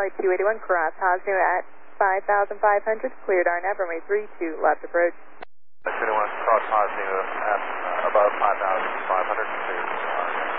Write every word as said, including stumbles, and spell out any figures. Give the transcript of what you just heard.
Charlie two eighty-one, cross Hosnu at five thousand five hundred, cleared R N A V, runway three two, left approach. two eighty-one, cross Hosnu at uh, above five thousand five hundred, cleared R N A V.